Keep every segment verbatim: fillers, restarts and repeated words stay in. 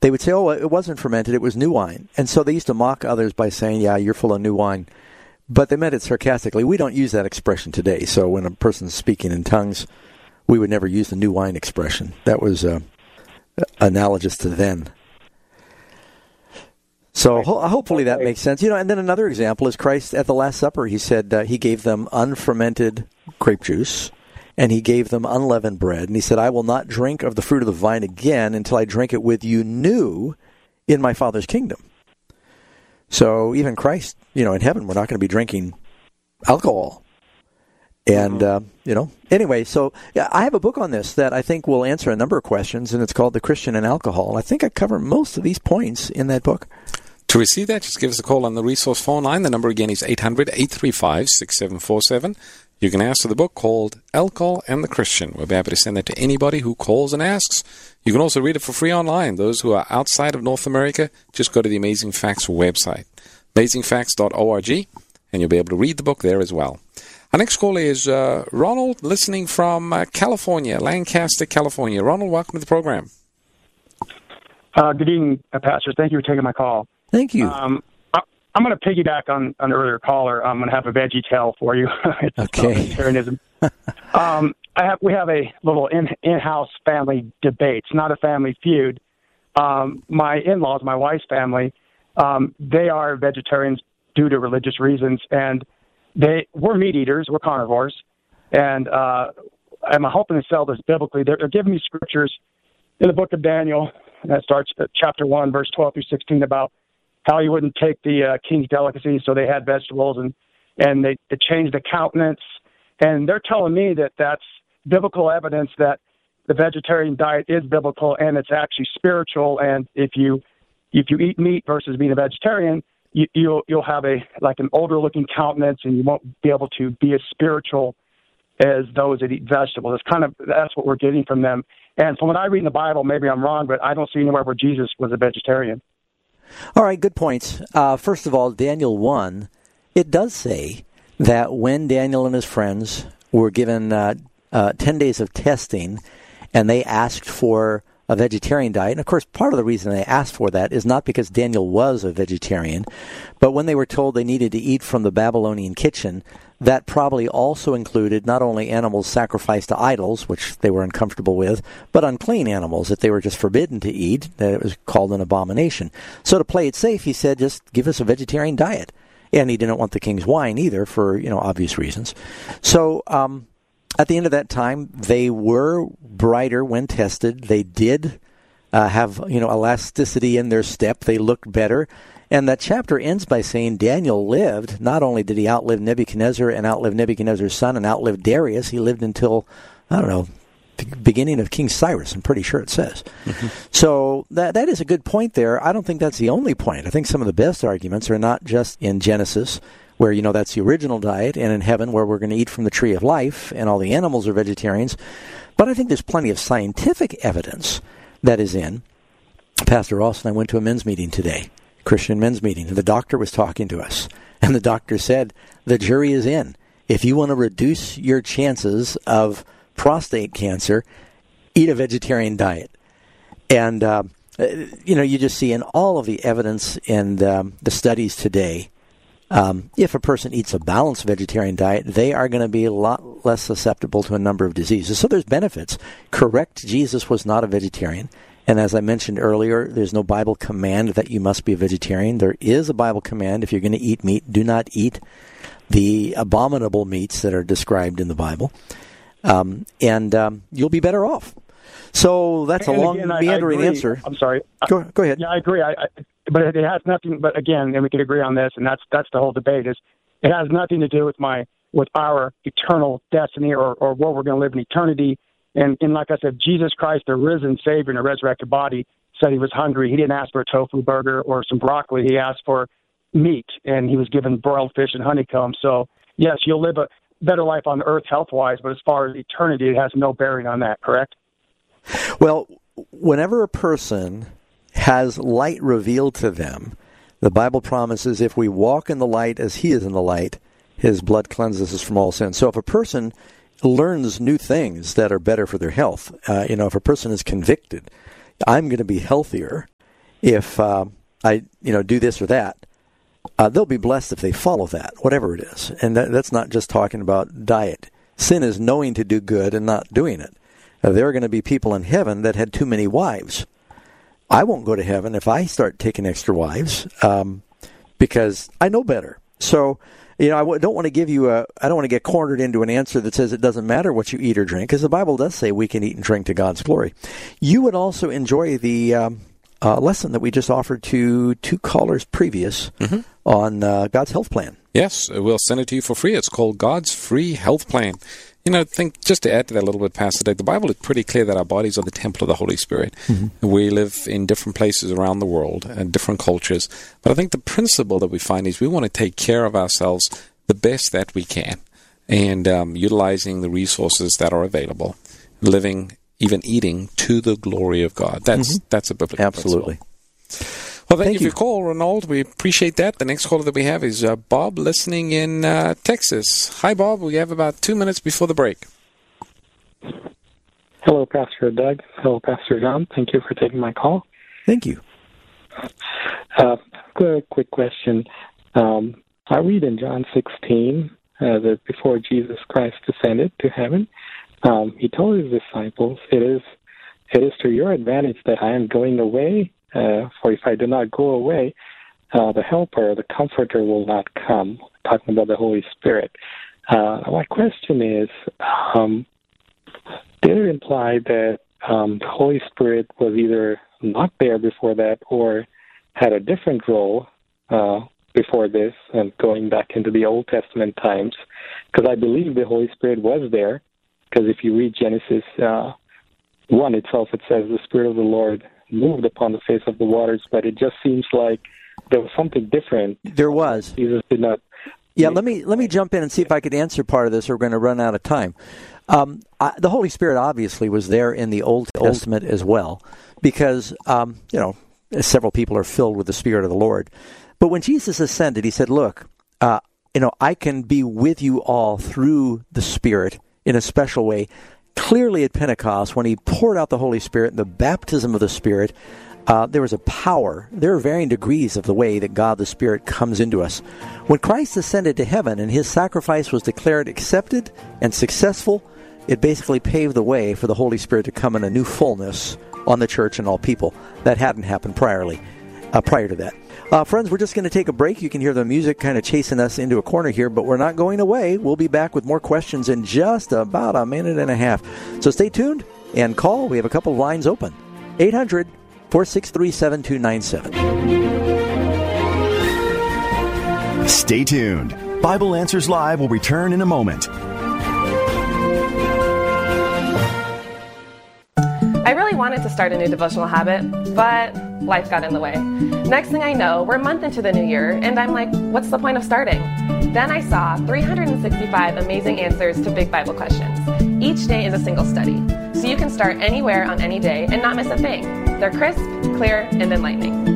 they would say, oh, it wasn't fermented, it was new wine. And so they used to mock others by saying, yeah, you're full of new wine. But they meant it sarcastically. We don't use that expression today. So when a person's speaking in tongues, we would never use the new wine expression. That was uh, analogous to then. So ho- hopefully that makes sense. You know, and then another example is Christ at the Last Supper. He said uh, he gave them unfermented grape juice, and he gave them unleavened bread. And he said, I will not drink of the fruit of the vine again until I drink it with you new in my Father's kingdom. So even Christ, you know, in heaven, we're not going to be drinking alcohol. And, uh, you know, anyway, so yeah, I have a book on this that I think will answer a number of questions, and it's called The Christian and Alcohol. I think I cover most of these points in that book. To receive that, just give us a call on the Resource phone line. The number again is eight hundred, eight three five, six seven four seven. You can ask for the book called Alcohol and the Christian. We'll be happy to send that to anybody who calls and asks. You can also read it for free online. Those who are outside of North America, just go to the Amazing Facts website, amazing facts dot org, and you'll be able to read the book there as well. Our next caller is uh, Ronald, listening from uh, California, Lancaster, California. Ronald, welcome to the program. Uh, good evening, uh, Pastor. Thank you for taking my call. Thank you. Um, I, I'm going to piggyback on, on an earlier caller. I'm going to have a veggie tale for you. It's okay. vegetarianism. um, I have, we have a little in, in-house family debate. It's not a family feud. Um, my in-laws, my wife's family, um, they are vegetarians due to religious reasons, and They we're meat eaters, we're carnivores, and uh, I'm hoping to sell this biblically. They're, they're giving me scriptures in the book of Daniel that starts at chapter one, verse twelve through sixteen, about how you wouldn't take the uh, king's delicacies, so they had vegetables, and and they, they changed the countenance, and they're telling me that that's biblical evidence that the vegetarian diet is biblical and it's actually spiritual, and if you if you eat meat versus being a vegetarian, You, you'll you'll have a like an older looking countenance, and you won't be able to be as spiritual as those that eat vegetables. It's kind of that's what we're getting from them. And from what I read in the Bible, maybe I'm wrong, but I don't see anywhere where Jesus was a vegetarian. All right, good points. Uh, first of all, Daniel one, it does say that when Daniel and his friends were given uh, uh, ten days of testing, and they asked for a vegetarian diet. And, of course, part of the reason they asked for that is not because Daniel was a vegetarian, but when they were told they needed to eat from the Babylonian kitchen, that probably also included not only animals sacrificed to idols, which they were uncomfortable with, but unclean animals that they were just forbidden to eat, that it was called an abomination. So to play it safe, he said, just give us a vegetarian diet. And he didn't want the king's wine either for, you know, obvious reasons. So, um, at the end of that time, they were brighter when tested. They did uh, have, you know, elasticity in their step. They looked better. And that chapter ends by saying Daniel lived. Not only did he outlive Nebuchadnezzar and outlive Nebuchadnezzar's son and outlive Darius, he lived until, I don't know, the beginning of King Cyrus, I'm pretty sure it says. Mm-hmm. So that that is a good point there. I don't think that's the only point. I think some of the best arguments are not just in Genesis, where, you know, that's the original diet, and in heaven where we're going to eat from the tree of life and all the animals are vegetarians. But I think there's plenty of scientific evidence that is in. Pastor Ross and I went to a men's meeting today, Christian men's meeting, and the doctor was talking to us. And the doctor said, the jury is in. If you want to reduce your chances of prostate cancer, eat a vegetarian diet. And, uh, you know, you just see in all of the evidence and um, the studies today, Um, if a person eats a balanced vegetarian diet, they are going to be a lot less susceptible to a number of diseases. So there's benefits. Correct, Jesus was not a vegetarian. And as I mentioned earlier, there's no Bible command that you must be a vegetarian. There is a Bible command, if you're going to eat meat, do not eat the abominable meats that are described in the Bible. Um, and um, you'll be better off. So that's and a long, again, meandering I, I answer. I'm sorry. Go, go ahead. Yeah, I agree. I, I, but it has nothing. But again, and we could agree on this, and that's that's the whole debate. Is it has nothing to do with my with our eternal destiny or, or where we're going to live in eternity. And, and like I said, Jesus Christ, the risen Savior in a resurrected body, said he was hungry. He didn't ask for a tofu burger or some broccoli. He asked for meat, and he was given broiled fish and honeycomb. So yes, you'll live a better life on earth health-wise, but as far as eternity, it has no bearing on that. Correct? Well, whenever a person has light revealed to them, the Bible promises if we walk in the light as he is in the light, his blood cleanses us from all sin. So if a person learns new things that are better for their health, uh, you know, if a person is convicted, I'm going to be healthier, if uh, I, you know, do this or that, uh, they'll be blessed if they follow that, whatever it is. And that, that's not just talking about diet. Sin is knowing to do good and not doing it. Uh, there are going to be people in heaven that had too many wives. I won't go to heaven if I start taking extra wives um, because I know better. So, you know, I w- don't want to give you a, I don't want to get cornered into an answer that says it doesn't matter what you eat or drink, because the Bible does say we can eat and drink to God's glory. You would also enjoy the um, uh, lesson that we just offered to two callers previous mm-hmm. on uh, God's health plan. Yes, we'll send it to you for free. It's called God's Free Health Plan. You know, think just to add to that a little bit, Pastor Doug, the Bible is pretty clear that our bodies are the temple of the Holy Spirit. Mm-hmm. We live in different places around the world and different cultures. But I think the principle that we find is we want to take care of ourselves the best that we can, and um, utilizing the resources that are available, living, even eating to the glory of God. That's mm-hmm. that's a biblical Absolutely. principle. Well, thank, thank you for your call, Ronald. We appreciate that. The next caller that we have is uh, Bob, listening in uh, Texas. Hi, Bob. We have about two minutes before the break. Hello, Pastor Doug. Hello, Pastor John. Thank you for taking my call. Thank you. Uh, quick, quick question. Um, I read in John sixteen uh, that before Jesus Christ ascended to heaven, um, he told his disciples, "It is, it is to your advantage that I am going away. Uh, for if I do not go away, uh, the Helper, the Comforter, will not come." Talking about the Holy Spirit. Uh, my question is, um, did it imply that um, the Holy Spirit was either not there before that, or had a different role uh, before this, and going back into the Old Testament times? Because I believe the Holy Spirit was there, because if you read Genesis uh, one itself, it says the Spirit of the Lord moved upon the face of the waters, but it just seems like there was something different. There was. Jesus did not. Yeah, let me let me jump in and see if I could answer part of this, or we're going to run out of time. Um, I, the Holy Spirit obviously was there in the Old Testament as well, because, um, you know, several people are filled with the Spirit of the Lord. But when Jesus ascended, he said, look, uh, you know, I can be with you all through the Spirit in a special way. Clearly at Pentecost, when he poured out the Holy Spirit, the baptism of the Spirit, uh, there was a power. There are varying degrees of the way that God the Spirit comes into us. When Christ ascended to heaven and his sacrifice was declared accepted and successful, it basically paved the way for the Holy Spirit to come in a new fullness on the church and all people. That hadn't happened priorly, uh, prior to that. Uh, friends, we're just going to take a break. You can hear the music kind of chasing us into a corner here, but we're not going away. We'll be back with more questions in just about a minute and a half. So stay tuned and call. We have a couple of lines open. eight hundred, four six three, seven two nine seven. Stay tuned. Bible Answers Live will return in a moment. I really wanted to start a new devotional habit, but life got in the way. Next thing I know, we're a month into the new year, and I'm like, what's the point of starting? Then I saw three hundred sixty-five amazing answers to big Bible questions. Each day is a single study, so you can start anywhere on any day and not miss a thing. They're crisp, clear, and enlightening.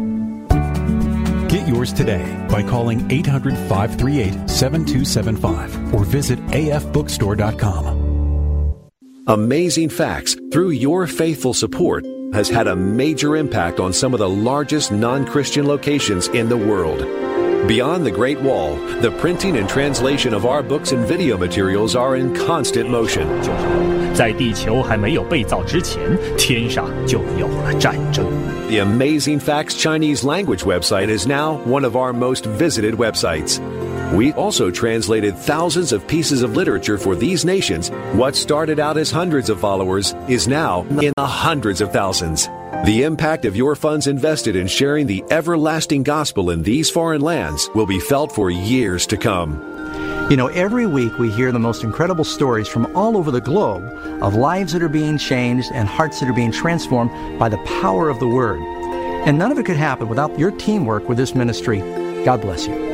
Get yours today by calling eight hundred, five three eight, seven two seven five or visit a f bookstore dot com. Amazing Facts, through your faithful support, has had a major impact on some of the largest non-Christian locations in the world. Beyond the Great Wall, the printing and translation of our books and video materials are in constant motion. 在地球还没有被造之前，天上就有了战争。 The Amazing Facts Chinese language website is now one of our most visited websites. We also translated thousands of pieces of literature for these nations. What started out as hundreds of followers is now in the hundreds of thousands. The impact of your funds invested in sharing the everlasting gospel in these foreign lands will be felt for years to come. You know, every week we hear the most incredible stories from all over the globe of lives that are being changed and hearts that are being transformed by the power of the Word. And none of it could happen without your teamwork with this ministry. God bless you.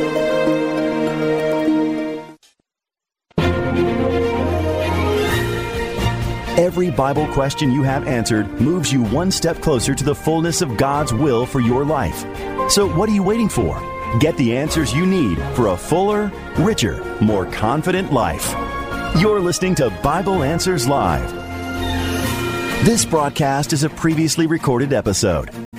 Every Bible question you have answered moves you one step closer to the fullness of God's will for your life. So what are you waiting for? Get the answers you need for a fuller, richer, more confident life. You're listening to Bible Answers Live. This broadcast is a previously recorded episode.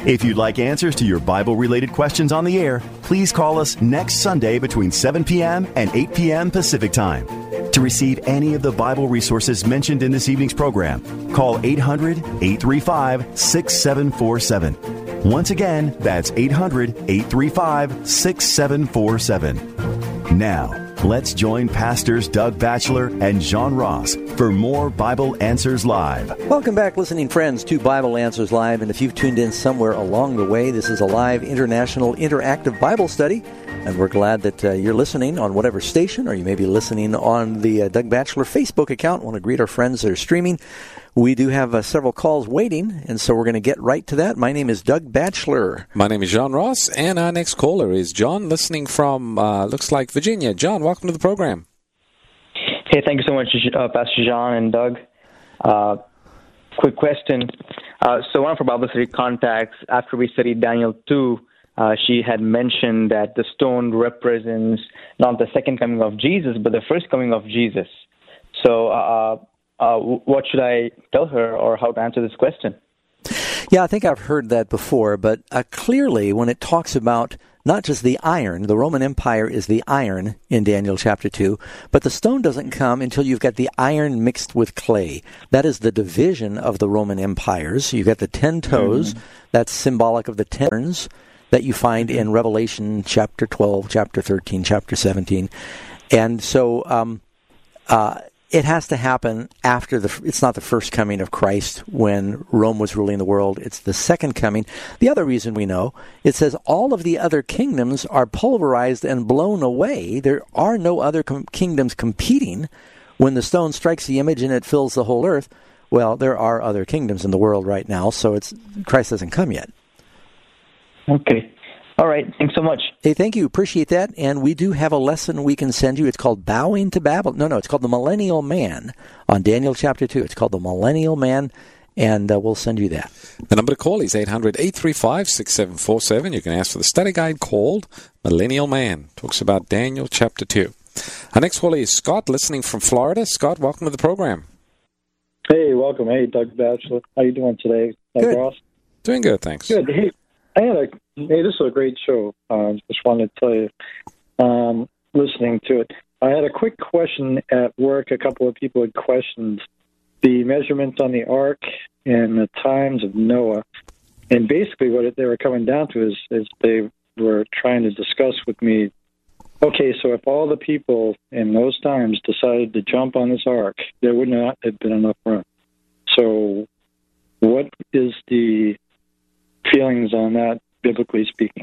If you'd like answers to your Bible-related questions on the air, please call us next Sunday between seven p.m. and eight p.m. Pacific Time. To receive any of the Bible resources mentioned in this evening's program, call eight hundred, eight three five, six seven four seven. Once again, that's eight hundred, eight three five, six seven four seven. Now, let's join Pastors Doug Batchelor and John Ross for more Bible Answers Live. Welcome back, listening friends, to Bible Answers Live. And if you've tuned in somewhere along the way, this is a live international interactive Bible study. And we're glad that uh, you're listening on whatever station, or you may be listening on the uh, Doug Batchelor Facebook account. I want to greet our friends that are streaming. We do have uh, several calls waiting, and so we're going to get right to that. My name is Doug Batchelor. My name is John Ross, and our next caller is John, listening from, uh, looks like Virginia. John, welcome to the program. Hey, thank you so much, uh, Pastor John and Doug. Uh, quick question. Uh, so one of our Bible study contacts, after we studied Daniel two, uh, she had mentioned that the stone represents not the second coming of Jesus, but the first coming of Jesus. So uh, uh, what should I tell her, or how to answer this question? Yeah, I think I've heard that before, but uh, clearly when it talks about not just the iron, the Roman Empire is the iron in Daniel chapter two, but the stone doesn't come until you've got the iron mixed with clay. That is the division of the Roman empires. You've got the ten toes, mm-hmm. that's symbolic of the ten urns that you find in Revelation chapter twelve, chapter thirteen, chapter seventeen. And so um, uh, it has to happen after the, it's not the first coming of Christ when Rome was ruling the world. It's the second coming. The other reason we know, it says all of the other kingdoms are pulverized and blown away. There are no other com- kingdoms competing. When the stone strikes the image and it fills the whole earth, well, there are other kingdoms in the world right now, so it's Christ hasn't come yet. Okay. All right. Thanks so much. Hey, thank you. Appreciate that. And we do have a lesson we can send you. It's called Bowing to Babylon. No, no, it's called The Millennial Man on Daniel chapter two. It's called The Millennial Man, and uh, we'll send you that. The number to call is eight hundred, eight three five, six seven four seven. You can ask for the study guide called Millennial Man. Talks about Daniel chapter two. Our next caller is Scott, listening from Florida. Scott, welcome to the program. Hey, welcome. Hey, Doug Batchelor. How you doing today? Good. Ross? Doing good, thanks. Good. Hey, I had a hey, this is a great show. Uh, just wanted to tell you, um, listening to it. I had a quick question at work. A couple of people had questioned the measurements on the ark and the times of Noah. And basically what they were coming down to is, is they were trying to discuss with me, okay, so if all the people in those times decided to jump on this ark, there would not have been enough room. So what is the feelings on that, biblically speaking?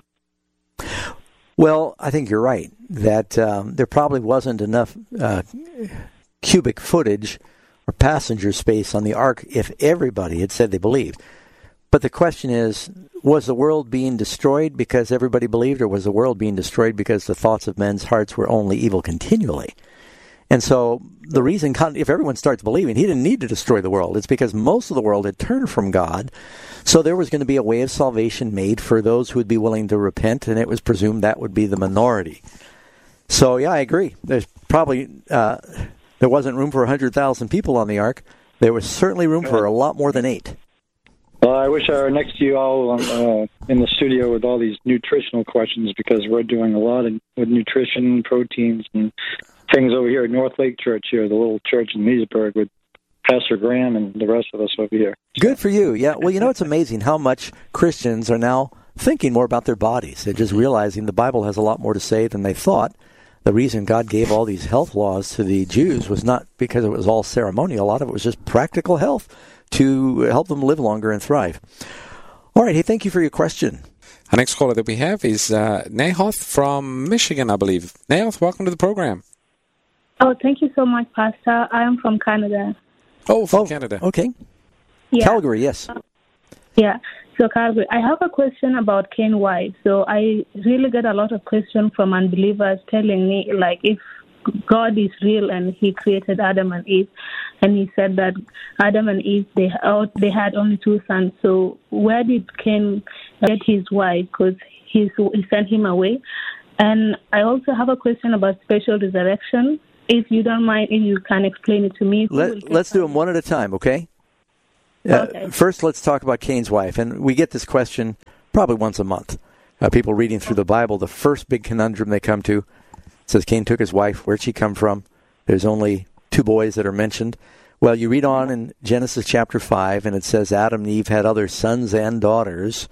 Well, I think you're right, that um, there probably wasn't enough uh, cubic footage or passenger space on the ark if everybody had said they believed. But the question is, was the world being destroyed because everybody believed, or was the world being destroyed because the thoughts of men's hearts were only evil continually? And so the reason, if everyone starts believing, he didn't need to destroy the world. It's because most of the world had turned from God. So there was going to be a way of salvation made for those who would be willing to repent, and it was presumed that would be the minority. So, yeah, I agree. There's probably, uh, there wasn't room for one hundred thousand people on the ark. There was certainly room for a lot more than eight. Well, I wish I were next to you all uh, in the studio with all these nutritional questions, because we're doing a lot of, with nutrition, proteins, and things over here at North Lake Church here, the little church in Leesburg, with Pastor Graham and the rest of us over here. Good for you. Yeah. Well, you know, it's amazing how much Christians are now thinking more about their bodies. They're just realizing the Bible has a lot more to say than they thought. The reason God gave all these health laws to the Jews was not because it was all ceremonial. A lot of it was just practical health to help them live longer and thrive. All right. Hey, thank you for your question. Our next caller that we have is uh, Nahoth from Michigan, I believe. Nahoth, welcome to the program. Oh, thank you so much, Pastor. I am from Canada. Oh, from oh, Canada. Okay. Yeah. Calgary, yes. Uh, yeah. So, Calgary, I have a question about Cain's wife. So, I really get a lot of questions from unbelievers telling me, like, if God is real and he created Adam and Eve, and he said that Adam and Eve, they, they had only two sons. So, where did Cain get his wife? Because he sent him away. And I also have a question about special resurrection. If you don't mind, if you can explain it to me. Let, let's do them one at a time, okay? Uh, okay? First, let's talk about Cain's wife. And we get this question probably once a month. Uh, people reading through the Bible, the first big conundrum they come to says Cain took his wife. Where'd she come from? There's only two boys that are mentioned. Well, you read on in Genesis chapter five, and it says Adam and Eve had other sons and daughters,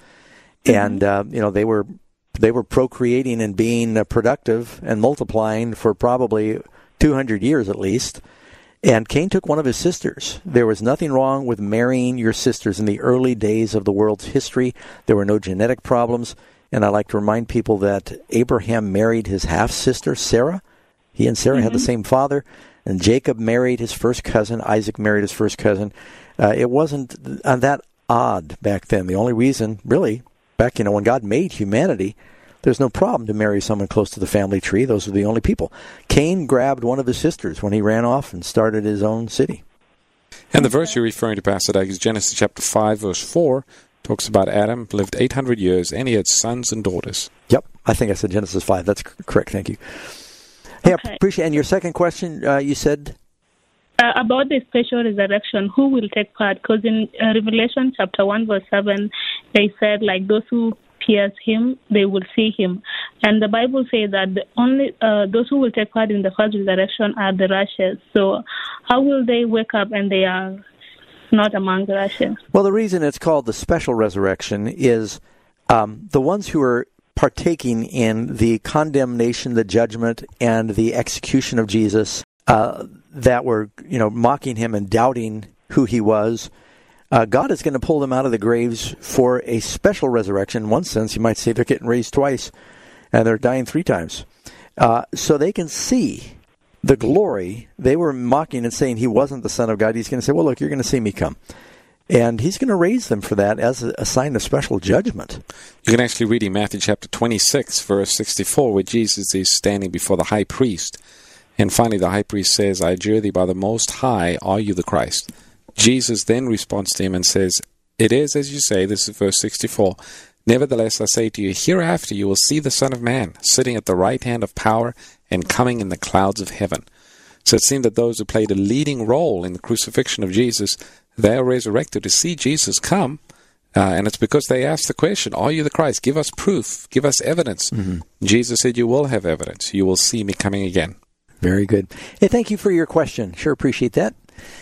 and uh, you know they were they were procreating and being uh, productive and multiplying for probably two hundred years at least. And Cain took one of his sisters. There was nothing wrong with marrying your sisters in the early days of the world's history. There were no genetic problems. And I like to remind people that Abraham married his half-sister, Sarah. He and Sarah mm-hmm. had the same father. And Jacob married his first cousin. Isaac married his first cousin. Uh, it wasn't uh, that odd back then. The only reason, really, back, you know, when God made humanity, there's no problem to marry someone close to the family tree. Those are the only people. Cain grabbed one of his sisters when he ran off and started his own city. And the verse you're referring to, Pastor Doug, is Genesis chapter five, verse four. Talks about Adam lived eight hundred years, and he had sons and daughters. Yep, I think I said Genesis five. That's correct. Thank you. Hey, okay. I appreciate. And your second question, uh, you said uh, about the special resurrection. Who will take part? Because in uh, Revelation chapter one, verse seven, they said like those who pierce him, they will see him, and the Bible says that the only uh, those who will take part in the first resurrection are the righteous. So, how will they wake up and they are not among the righteous? Well, the reason it's called the special resurrection is um, the ones who are partaking in the condemnation, the judgment, and the execution of Jesus uh, that were, you know, mocking him and doubting who he was. Uh, God is going to pull them out of the graves for a special resurrection. In one sense, you might say they're getting raised twice, and they're dying three times. Uh, so they can see the glory. They were mocking and saying he wasn't the Son of God. He's going to say, well, look, you're going to see me come. And he's going to raise them for that as a, a sign of special judgment. You can actually read in Matthew chapter twenty-six, verse sixty-four, where Jesus is standing before the high priest. And finally, the high priest says, I adjure thee by the Most High, are you the Christ? Jesus then responds to him and says, it is as you say, this is verse sixty-four, nevertheless I say to you, hereafter you will see the Son of Man sitting at the right hand of power and coming in the clouds of heaven. So it seemed that those who played a leading role in the crucifixion of Jesus, they are resurrected to see Jesus come, uh, and it's because they asked the question, are you the Christ? Give us proof, give us evidence. Mm-hmm. Jesus said, you will have evidence. You will see me coming again. Very good. Hey, thank you for your question. Sure appreciate that.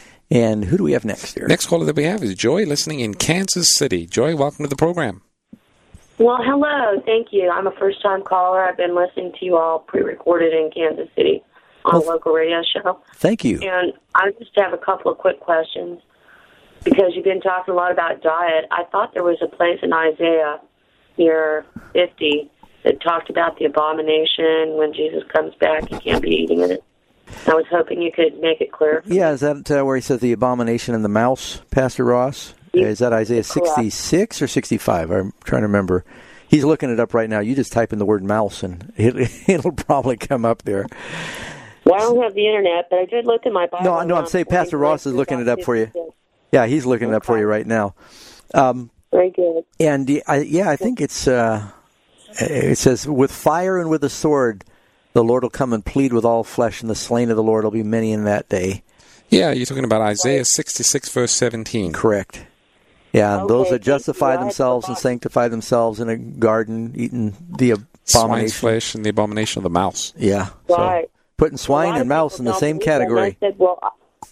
And who do we have next here? Next caller that we have is Joy, listening in Kansas City. Joy, welcome to the program. Well, hello. Thank you. I'm a first-time caller. I've been listening to you all pre-recorded in Kansas City on well, a local radio show. Thank you. And I just have a couple of quick questions because you've been talking a lot about diet. I thought there was a place in Isaiah near fifty that talked about the abomination when Jesus comes back. You can't be eating it. I was hoping you could make it clear. Yeah, is that uh, where he says the abomination and the mouse, Pastor Ross? Yeah. Is that Isaiah sixty-six or sixty-five? I'm trying to remember. He's looking it up right now. You just type in the word mouse, and it, it'll probably come up there. Well, I don't have the internet, but I did look in my Bible. No, no, I'm saying Pastor Ross is looking it up for you. Yeah, he's looking okay. it up for you right now. Um, Very good. And, I, yeah, I think it's, uh, it says, with fire and with a sword, the Lord will come and plead with all flesh, and the slain of the Lord will be many in that day. Yeah, you're talking about Isaiah sixty-six, verse seventeen. Correct. Yeah, okay, those that justify themselves and sanctify themselves in a garden, eating the abomination. Swine's flesh and the abomination of the mouse. Yeah. Right. So putting swine and mouse in the same category. I said, well,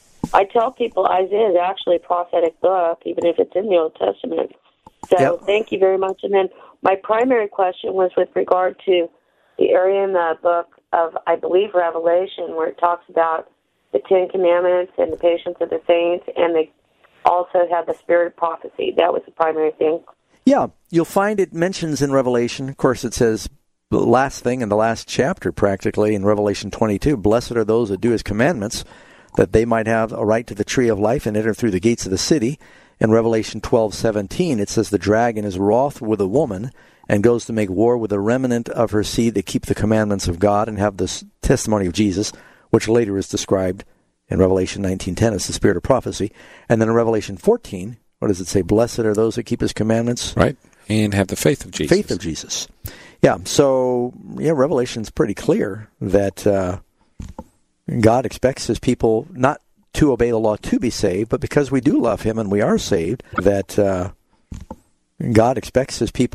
I tell people Isaiah is actually a prophetic book, even if it's in the Old Testament. So yep. Thank you very much. And then my primary question was with regard to the area in the book of, I believe, Revelation, where it talks about the Ten Commandments and the patience of the saints, and they also have the spirit of prophecy. That was the primary thing. Yeah, you'll find it mentions in Revelation. Of course, it says the last thing in the last chapter, practically, in Revelation twenty-two, blessed are those that do his commandments, that they might have a right to the tree of life and enter through the gates of the city. In Revelation twelve seventeen, it says the dragon is wroth with a woman and goes to make war with the remnant of her seed that keep the commandments of God and have this testimony of Jesus, which later is described in Revelation nineteen ten as the spirit of prophecy. And then in Revelation fourteen, what does it say? Blessed are those that keep his commandments. Right, and have the faith of Jesus. Faith of Jesus. Yeah, so, yeah, Revelation's pretty clear that uh, God expects his people not to obey the law to be saved, but because we do love him and we are saved, that uh, God expects his people